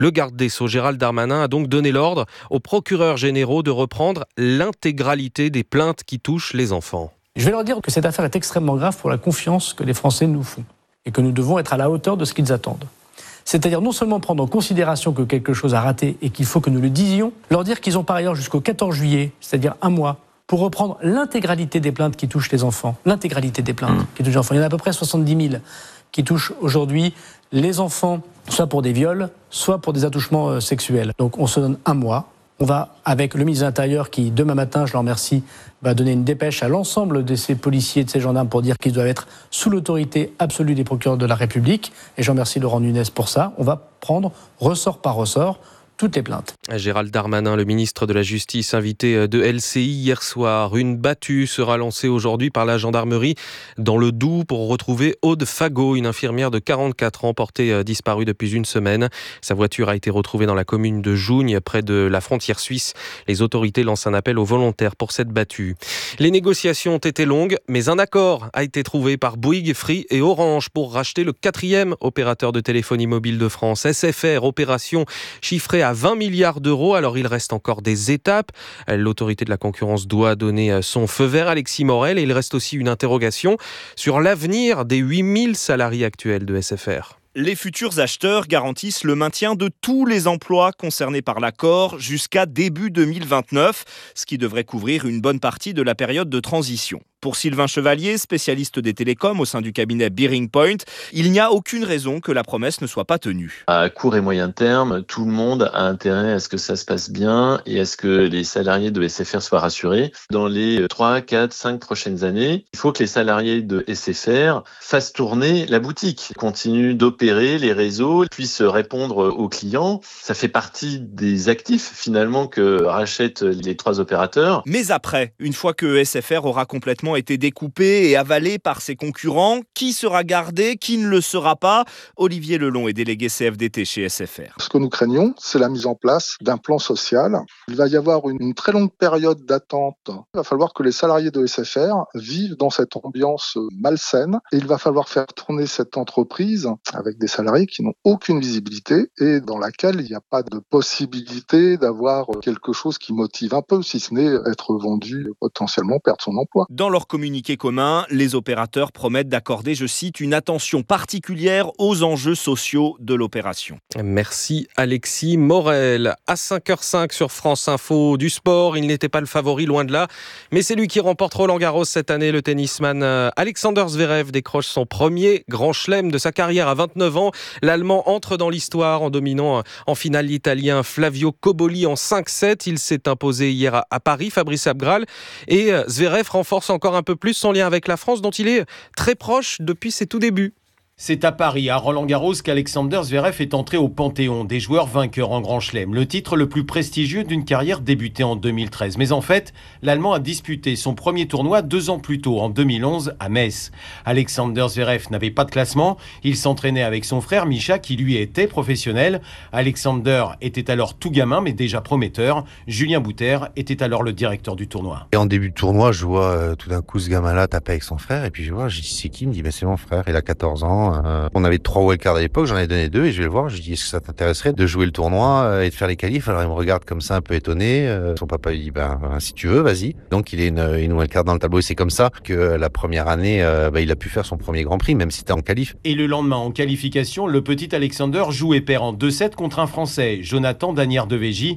Le garde des Sceaux, Gérald Darmanin, a donc donné l'ordre aux procureurs généraux de reprendre l'intégralité des plaintes qui touchent les enfants. Je vais leur dire que cette affaire est extrêmement grave pour la confiance que les Français nous font et que nous devons être à la hauteur de ce qu'ils attendent. C'est-à-dire non seulement prendre en considération que quelque chose a raté et qu'il faut que nous le disions, leur dire qu'ils ont par ailleurs jusqu'au 14 juillet, c'est-à-dire un mois, pour reprendre l'intégralité des plaintes qui touchent les enfants. L'intégralité des plaintes qui touchent les enfants. Il y en a à peu près 70 000 qui touchent aujourd'hui les enfants, soit pour des viols, soit pour des attouchements sexuels. Donc on se donne un mois. On va, avec le ministre de l'Intérieur qui, demain matin, je le remercie, va donner une dépêche à l'ensemble de ces policiers et de ces gendarmes pour dire qu'ils doivent être sous l'autorité absolue des procureurs de la République. Et je remercie Laurent Nunez pour ça. On va prendre, ressort par ressort, toutes les plaintes. Gérald Darmanin, le ministre de la Justice, invité de LCI hier soir. Une battue sera lancée aujourd'hui par la gendarmerie dans le Doubs pour retrouver Aude Fagot, une infirmière de 44 ans portée disparue depuis une semaine. Sa voiture a été retrouvée dans la commune de Jougne, près de la frontière suisse. Les autorités lancent un appel aux volontaires pour cette battue. Les négociations ont été longues, mais un accord a été trouvé par Bouygues, Free et Orange pour racheter le 4e opérateur de téléphonie mobile de France. SFR, opération chiffrée à 20 milliards d'euros. Alors il reste encore des étapes. L'autorité de la concurrence doit donner son feu vert, Alexis Morel, et il reste aussi une interrogation sur l'avenir des 8000 salariés actuels de SFR. Les futurs acheteurs garantissent le maintien de tous les emplois concernés par l'accord jusqu'à début 2029, ce qui devrait couvrir une bonne partie de la période de transition. Pour Sylvain Chevalier, spécialiste des télécoms au sein du cabinet Bearing Point, il n'y a aucune raison que la promesse ne soit pas tenue. À court et moyen terme, tout le monde a intérêt à ce que ça se passe bien et à ce que les salariés de SFR soient rassurés. Dans les 3, 4, 5 prochaines années, il faut que les salariés de SFR fassent tourner la boutique, continuent d'opérer les réseaux, puissent répondre aux clients. Ça fait partie des actifs finalement que rachètent les 3 opérateurs. Mais après, une fois que SFR aura complètement été découpé et avalé par ses concurrents, qui sera gardé, qui ne le sera pas? Olivier Lelon est délégué CFDT chez SFR. Ce que nous craignons, c'est la mise en place d'un plan social. Il va y avoir une très longue période d'attente. Il va falloir que les salariés de SFR vivent dans cette ambiance malsaine et il va falloir faire tourner cette entreprise avec des salariés qui n'ont aucune visibilité et dans laquelle il n'y a pas de possibilité d'avoir quelque chose qui motive un peu, si ce n'est être vendu, potentiellement perdre son emploi. Dans leur communiqué commun, les opérateurs promettent d'accorder, je cite, une attention particulière aux enjeux sociaux de l'opération. Merci Alexis Morel. À 5h05 sur France Info, du sport, il n'était pas le favori, loin de là, mais c'est lui qui remporte Roland-Garros cette année. Le tennisman Alexander Zverev décroche son premier grand chelem de sa carrière à 29 ans. L'Allemand entre dans l'histoire en dominant en finale l'Italien Flavio Cobolli en 5-7. Il s'est imposé hier à Paris, Fabrice Abgral, et Zverev renforce encore un peu plus son lien avec la France, dont il est très proche depuis ses tout débuts. C'est à Paris, à Roland-Garros, qu'Alexander Zverev est entré au panthéon des joueurs vainqueurs en Grand Chelem, le titre le plus prestigieux d'une carrière débutée en 2013. Mais en fait, l'Allemand a disputé son premier tournoi 2 ans plus tôt, en 2011, à Metz. Alexander Zverev n'avait pas de classement, il s'entraînait avec son frère Mischa, qui lui était professionnel. Alexander était alors tout gamin, mais déjà prometteur. Julien Bouter était alors le directeur du tournoi. Et en début de tournoi, je vois tout d'un coup ce gamin-là taper avec son frère, et puis je dis c'est qui? Il me dit c'est mon frère, il a 14 ans. On avait 3 wildcards à l'époque, j'en ai donné 2 et je vais le voir, je lui dis est-ce que ça t'intéresserait de jouer le tournoi et de faire les qualifs? Alors il me regarde comme ça un peu étonné, son papa lui dit si tu veux vas-y. Donc il est une wildcard dans le tableau et c'est comme ça que la première année il a pu faire son premier Grand Prix même si c'était en qualif. Et le lendemain en qualification, le petit Alexander joue et perd en 2-7 contre un Français, Jonathan Danière de Végy,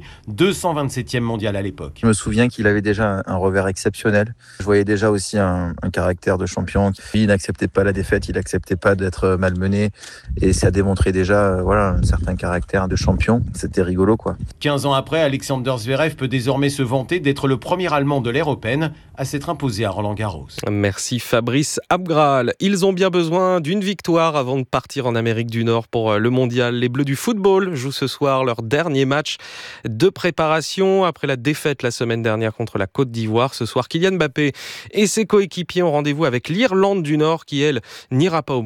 227e mondial à l'époque. Je me souviens qu'il avait déjà un revers exceptionnel. Je voyais déjà aussi un caractère de champion. Il n'acceptait pas la défaite, il n'acceptait pas d'être malmené et ça démontrait déjà un certain caractère de champion. C'était rigolo quoi. 15 ans après, Alexander Zverev peut désormais se vanter d'être le premier Allemand de l'ère Open à s'être imposé à Roland-Garros. Merci Fabrice Abgral. Ils ont bien besoin d'une victoire avant de partir en Amérique du Nord pour le mondial. Les Bleus du football jouent ce soir leur dernier match de préparation après la défaite la semaine dernière contre la Côte d'Ivoire. Ce soir, Kylian Mbappé et ses coéquipiers ont rendez-vous avec l'Irlande du Nord qui, elle, n'ira pas au mondial. Elle n'est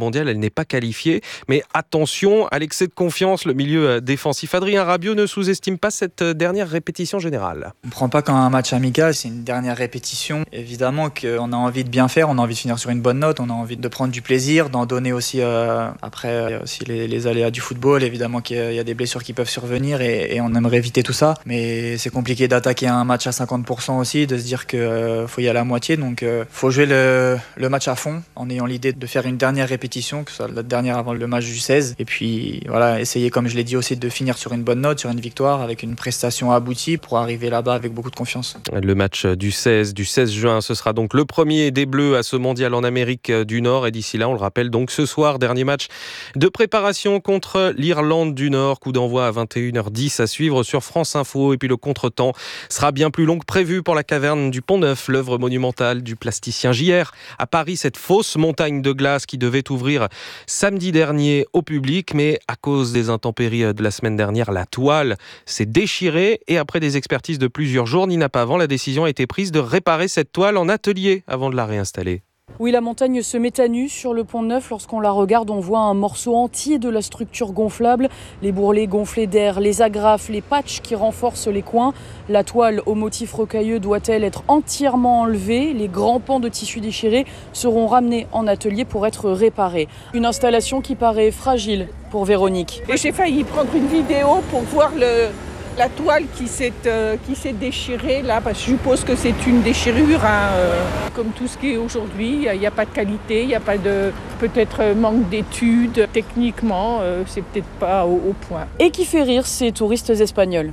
n'est pas qualifié. Mais attention à l'excès de confiance, le milieu défensif Adrien Rabiot ne sous-estime pas cette dernière répétition générale. On ne prend pas comme un match amical, c'est une dernière répétition. Évidemment qu'on a envie de bien faire, on a envie de finir sur une bonne note, on a envie de prendre du plaisir, d'en donner aussi. Après, il y a aussi les aléas du football, évidemment qu'il y a des blessures qui peuvent survenir et on aimerait éviter tout ça. Mais c'est compliqué d'attaquer un match à 50% aussi, de se dire qu'il faut y aller à moitié. Donc il faut jouer le match à fond en ayant l'idée de faire une dernière répétition, que ce soit la dernière avant le match du 16. Et puis voilà, essayer, comme je l'ai dit aussi, de finir sur une bonne note, sur une victoire, avec une prestation aboutie pour arriver là-bas avec beaucoup de confiance. Le match du 16 juin, ce sera donc le premier des Bleus à ce mondial en Amérique du Nord. Et d'ici là, on le rappelle donc ce soir, dernier match de préparation contre l'Irlande du Nord. Coup d'envoi à 21h10 à suivre sur France Info. Et puis le contretemps sera bien plus long que prévu pour la caverne du Pont-Neuf, l'œuvre monumentale du plasticien JR. À Paris, cette fausse montagne de glace qui devait ouvrir samedi dernier au public, mais à cause des intempéries de la semaine dernière, la toile s'est déchirée et après des expertises de plusieurs jours, Nina Pavant, la décision a été prise de réparer cette toile en atelier avant de la réinstaller. Oui, la montagne se met à nu sur le Pont-Neuf. Lorsqu'on la regarde, on voit un morceau entier de la structure gonflable. Les bourrelets gonflés d'air, les agrafes, les patchs qui renforcent les coins. La toile au motif rocailleux doit-elle être entièrement enlevée? Les grands pans de tissu déchirés seront ramenés en atelier pour être réparés. Une installation qui paraît fragile pour Véronique. Et j'ai failli prendre une vidéo pour voir la toile qui s'est déchirée là, parce que je suppose que c'est une déchirure, comme tout ce qui est aujourd'hui. Il n'y a pas de qualité, il n'y a pas de peut-être manque d'études. Techniquement, c'est peut-être pas au point. Et qui fait rire ces touristes espagnols.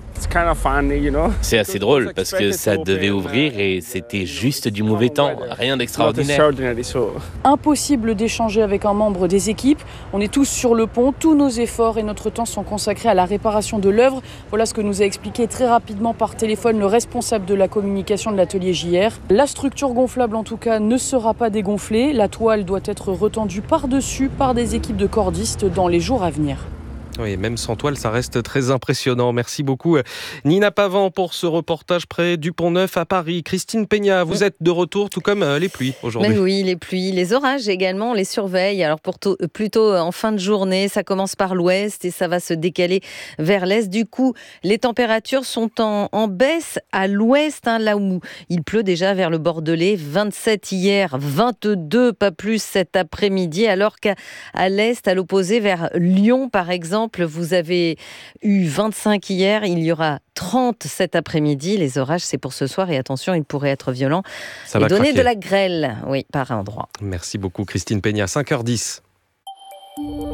C'est assez drôle parce que ça devait ouvrir et c'était juste du mauvais temps, rien d'extraordinaire. Impossible d'échanger avec un membre des équipes. On est tous sur le pont, tous nos efforts et notre temps sont consacrés à la réparation de l'œuvre. Voilà ce que nous a expliqué très rapidement par téléphone le responsable de la communication de l'atelier JR. La structure gonflable en tout cas ne sera pas dégonflée. La toile doit être retendue par-dessus par des équipes de cordistes dans les jours à venir. Oui, même sans toile, ça reste très impressionnant. Merci beaucoup Nina Pavant pour ce reportage près du Pont-Neuf à Paris. Christine Peña, vous êtes de retour tout comme les pluies aujourd'hui. Mais oui, les pluies, les orages également, on les surveille. Alors plutôt en fin de journée, ça commence par l'ouest et ça va se décaler vers l'est. Du coup, les températures sont en baisse à l'ouest, là où il pleut déjà vers le Bordelais. 27 hier, 22, pas plus cet après-midi, alors qu'à l'est, à l'opposé, vers Lyon par exemple, vous avez eu 25 hier, il y aura 30 cet après-midi. Les orages, c'est pour ce soir et attention, ils pourraient être violents et donner de la grêle, oui, par endroits. Merci beaucoup Christine Peña, 5h10. Une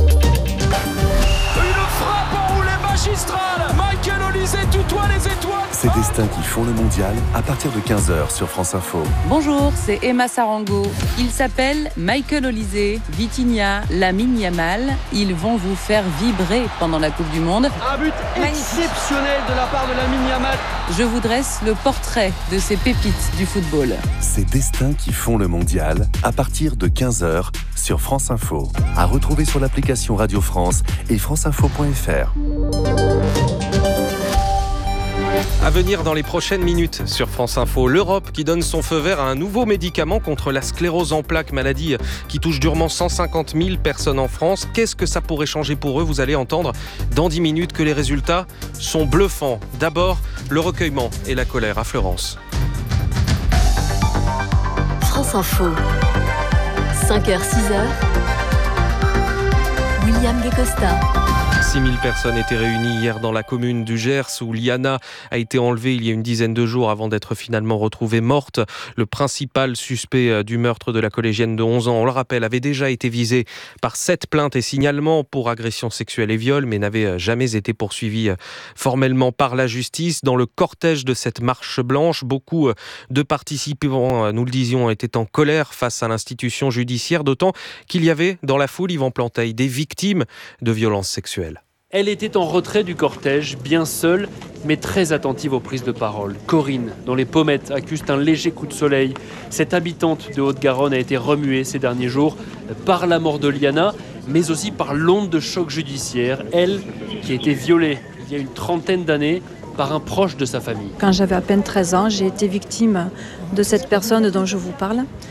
frappe enroulée magistrale. Michael Olise tutoie les étoiles. Ces destins qui font le mondial à partir de 15h sur France Info. Bonjour, c'est Emma Sarango. Ils s'appellent Michael Olise, Vitinha, Lamine Yamal. Ils vont vous faire vibrer pendant la Coupe du Monde. Un but exceptionnel de la part de Lamine Yamal. Je vous dresse le portrait de ces pépites du football. Ces destins qui font le mondial à partir de 15h sur France Info. À retrouver sur l'application Radio France et franceinfo.fr. À venir dans les prochaines minutes sur France Info, l'Europe qui donne son feu vert à un nouveau médicament contre la sclérose en plaques, maladie qui touche durement 150 000 personnes en France. Qu'est-ce que ça pourrait changer pour eux? Vous allez entendre dans 10 minutes que les résultats sont bluffants. D'abord, le recueillement et la colère à Fleurance. France Info, 5h, 6h, William Guécosta. 6000 personnes étaient réunies hier dans la commune du Gers où Liana a été enlevée il y a une dizaine de jours avant d'être finalement retrouvée morte. Le principal suspect du meurtre de la collégienne de 11 ans, on le rappelle, avait déjà été visé par 7 plaintes et signalements pour agression sexuelle et viol, mais n'avait jamais été poursuivi formellement par la justice. Dans le cortège de cette marche blanche, beaucoup de participants, nous le disions, étaient en colère face à l'institution judiciaire, d'autant qu'il y avait dans la foule, Yvan Planteil, des victimes de violences sexuelles. Elle était en retrait du cortège, bien seule, mais très attentive aux prises de parole. Corinne, dont les pommettes accusent un léger coup de soleil. Cette habitante de Haute-Garonne a été remuée ces derniers jours par la mort de Liana, mais aussi par l'onde de choc judiciaire. Elle, qui a été violée il y a une trentaine d'années par un proche de sa famille. Quand j'avais à peine 13 ans, j'ai été victime de cette personne dont je vous parle.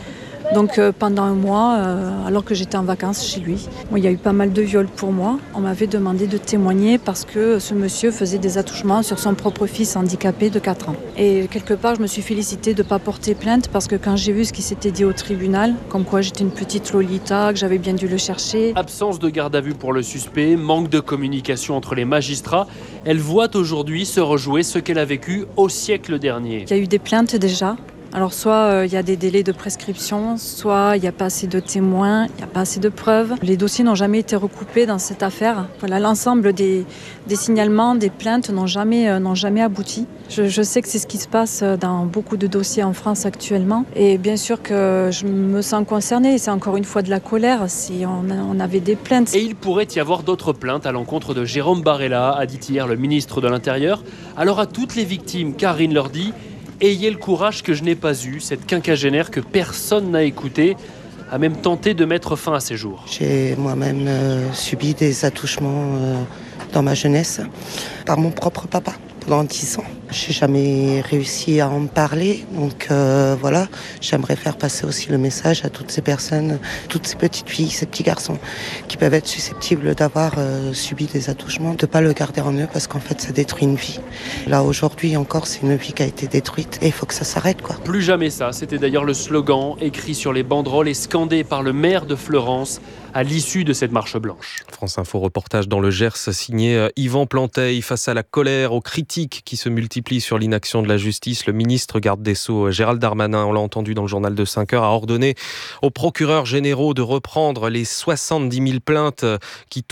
Donc pendant un mois, alors que j'étais en vacances chez lui, il y a eu pas mal de viols pour moi. On m'avait demandé de témoigner parce que ce monsieur faisait des attouchements sur son propre fils handicapé de 4 ans. Et quelque part, je me suis félicitée de ne pas porter plainte parce que quand j'ai vu ce qui s'était dit au tribunal, comme quoi j'étais une petite Lolita, que j'avais bien dû le chercher. Absence de garde à vue pour le suspect, manque de communication entre les magistrats. Elle voit aujourd'hui se rejouer ce qu'elle a vécu au siècle dernier. Il y a eu des plaintes déjà. Alors soit il y a des délais de prescription, soit il n'y a pas assez de témoins, il n'y a pas assez de preuves. Les dossiers n'ont jamais été recoupés dans cette affaire. Voilà, l'ensemble des signalements, des plaintes n'ont jamais abouti. Je sais que c'est ce qui se passe dans beaucoup de dossiers en France actuellement. Et bien sûr que je me sens concernée. C'est encore une fois de la colère si on avait des plaintes. Et il pourrait y avoir d'autres plaintes à l'encontre de Jérôme Barella, a dit hier le ministre de l'Intérieur. Alors à toutes les victimes, Karine leur dit: ayez le courage que je n'ai pas eu, cette quinquagénaire que personne n'a écoutée a même tenté de mettre fin à ses jours. J'ai moi-même subi des attouchements dans ma jeunesse par mon propre papa pendant 10 ans. J'ai jamais réussi à en parler, donc voilà, j'aimerais faire passer aussi le message à toutes ces personnes, toutes ces petites filles, ces petits garçons qui peuvent être susceptibles d'avoir subi des attouchements, de pas le garder en eux parce qu'en fait ça détruit une vie. Là aujourd'hui encore, c'est une vie qui a été détruite et il faut que ça s'arrête quoi. Plus jamais ça, c'était d'ailleurs le slogan écrit sur les banderoles et scandé par le maire de Fleurance à l'issue de cette marche blanche. France Info reportage dans le Gers signé Yvan Planteil. Face à la colère, aux critiques qui se multiplient sur l'inaction de la justice, le ministre garde des Sceaux Gérald Darmanin, on l'a entendu dans le journal de 5 heures, a ordonné aux procureurs généraux de reprendre les 70 000 plaintes qui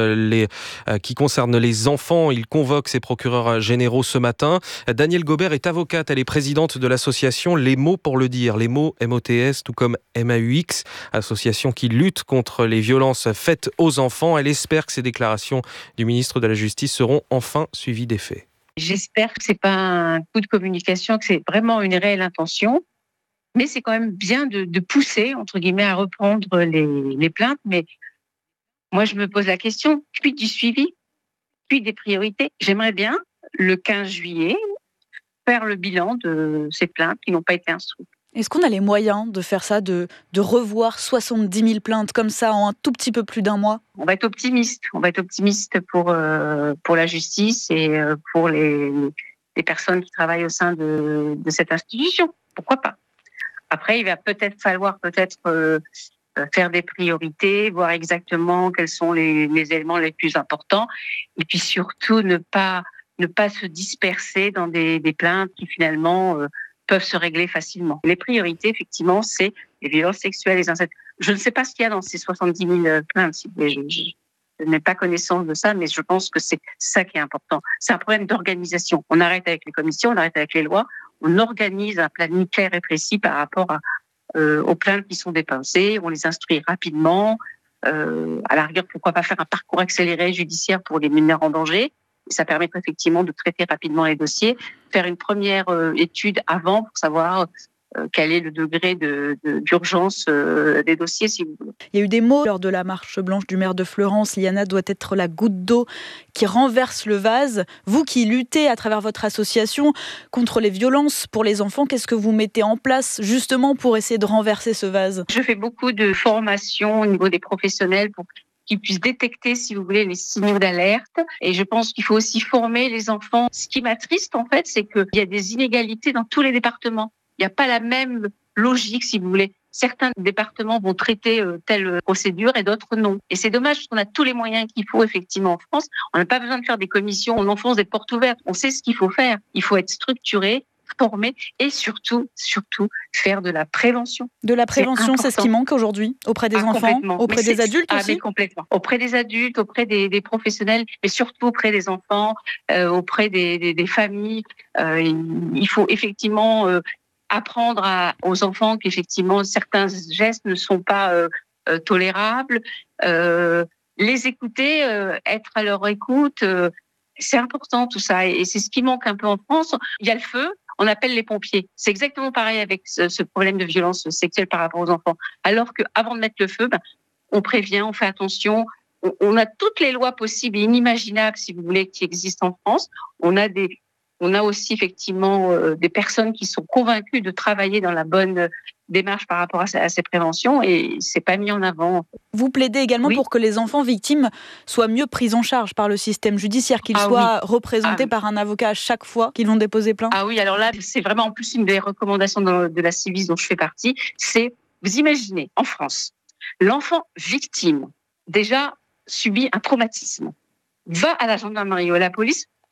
concernent les enfants. Il convoque ces procureurs généraux ce matin. Danielle Gobert est avocate, elle est présidente de l'association Les Mots pour le dire, les mots MOTS tout comme MAUX, association qui lutte contre les violences faites aux enfants. Elle espère que ces déclarations du ministre de la Justice seront enfin suivies des faits. J'espère que c'est pas un coup de communication, que c'est vraiment une réelle intention. Mais c'est quand même bien de pousser, entre guillemets, à reprendre les plaintes. Mais moi, je me pose la question, puis du suivi, puis des priorités. J'aimerais bien, le 15 juillet, faire le bilan de ces plaintes qui n'ont pas été instruites. Est-ce qu'on a les moyens de faire ça, de revoir 70 000 plaintes comme ça en un tout petit peu plus d'un mois ? On va être optimiste. On va être optimiste pour la justice et pour les personnes qui travaillent au sein de cette institution. Pourquoi pas ? Après, il va falloir faire des priorités, voir exactement quels sont les éléments les plus importants, et puis surtout ne pas se disperser dans des plaintes qui finalement peuvent se régler facilement. Les priorités, effectivement, c'est les violences sexuelles, les incestes. Je ne sais pas ce qu'il y a dans ces 70 000 plaintes. Je n'ai pas connaissance de ça, mais je pense que c'est ça qui est important. C'est un problème d'organisation. On arrête avec les commissions, on arrête avec les lois, on organise un planning clair et précis par rapport aux plaintes qui sont déposées, on les instruit rapidement. À la rigueur, pourquoi pas faire un parcours accéléré judiciaire pour les mineurs en danger. Ça permettrait effectivement de traiter rapidement les dossiers, faire une première étude avant pour savoir quel est le degré d'urgence des dossiers, si vous voulez. Il y a eu des mots lors de la marche blanche du maire de Fleurance. Liana doit être la goutte d'eau qui renverse le vase. Vous qui luttez à travers votre association contre les violences pour les enfants, qu'est-ce que vous mettez en place justement pour essayer de renverser ce vase ? Je fais beaucoup de formation au niveau des professionnels pour qu'ils puissent détecter, si vous voulez, les signaux d'alerte. Et je pense qu'il faut aussi former les enfants. Ce qui m'attriste, en fait, c'est qu'il y a des inégalités dans tous les départements. Il n'y a pas la même logique, si vous voulez. Certains départements vont traiter telle procédure et d'autres non. Et c'est dommage parce qu'on a tous les moyens qu'il faut, effectivement, en France. On n'a pas besoin de faire des commissions, on enfonce des portes ouvertes. On sait ce qu'il faut faire. Il faut être structuré, formé et surtout, faire de la prévention. De la prévention, c'est ce qui manque aujourd'hui auprès des enfants, auprès des adultes aussi. Mais complètement. Auprès des adultes, auprès des professionnels, mais surtout auprès des enfants, auprès des familles. Il faut effectivement apprendre aux enfants qu'effectivement certains gestes ne sont pas tolérables. Les écouter, être à leur écoute, c'est important tout ça. Et c'est ce qui manque un peu en France. Il y a le feu. On appelle les pompiers. C'est exactement pareil avec ce problème de violence sexuelle par rapport aux enfants. Alors qu'avant de mettre le feu, on prévient, on fait attention. On a toutes les lois possibles et inimaginables, si vous voulez, qui existent en France. On a des On a aussi effectivement des personnes qui sont convaincues de travailler dans la bonne démarche par rapport à ces préventions et c'est pas mis en avant. Vous plaidez également pour que les enfants victimes soient mieux pris en charge par le système judiciaire, qu'ils soient représentés par un avocat à chaque fois qu'ils vont déposer plainte. Ah oui, alors là, c'est vraiment en plus une des recommandations de la Civis dont je fais partie, c'est, vous imaginez, en France, l'enfant victime, déjà subit un traumatisme, va à la gendarmerie ou à la police